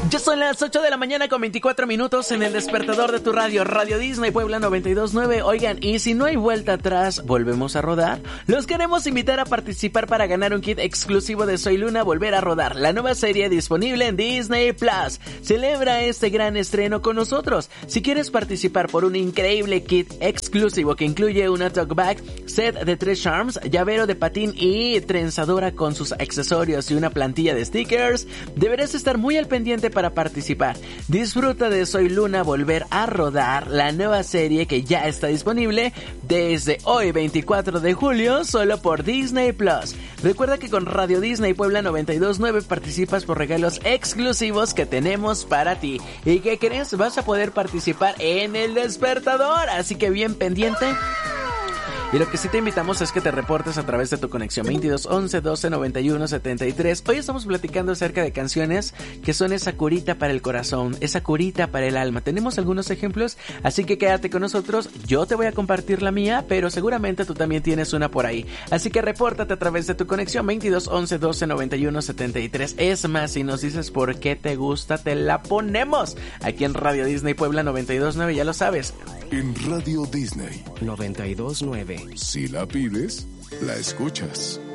Ya son las 8 de la mañana con 24 minutos en el despertador de tu radio, Radio Disney Puebla 92.9. Oigan, y si no hay vuelta atrás, volvemos a rodar. Los queremos invitar a participar para ganar un kit exclusivo de Soy Luna, Volver a Rodar, la nueva serie disponible en Disney Plus. Celebra este gran estreno con nosotros. Si quieres participar por un increíble kit exclusivo que incluye una tote bag, set de 3 charms, llavero de patín y trenzadora con sus accesorios y una plantilla de stickers, deberás estar muy al pendiente para participar. Disfruta de Soy Luna, Volver a Rodar, la nueva serie que ya está disponible desde hoy 24 de julio solo por Disney Plus. Recuerda que con Radio Disney Puebla 92.9 participas por regalos exclusivos que tenemos para ti. ¿Y qué crees? Vas a poder participar en el despertador, así que bien pendiente. Y lo que sí te invitamos es que te reportes a través de tu conexión 22 11 12 91 73. Hoy estamos platicando acerca de canciones que son esa curita para el corazón, esa curita para el alma. Tenemos algunos ejemplos, así que quédate con nosotros. Yo te voy a compartir la mía, pero seguramente tú también tienes una por ahí. Así que repórtate a través de tu conexión 22 11 12 91 73. Es más, si nos dices por qué te gusta, te la ponemos aquí en Radio Disney Puebla 92.9, ya lo sabes. En Radio Disney 92.9. Si la pides, la escuchas.